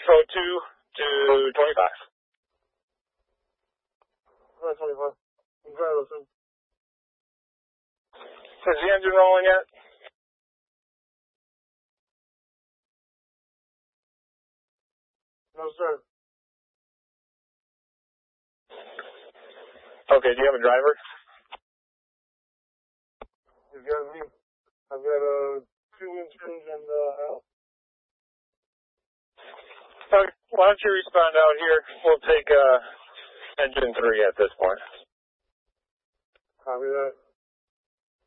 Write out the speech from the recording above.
info 2 to 25. 25. You drive us in. Is the engine rolling yet? No, sir. Okay, do you have a driver? You got me. I've got 2 interns and Al. Okay, why don't you respond out here? We'll take engine 3 at this point. Copy that.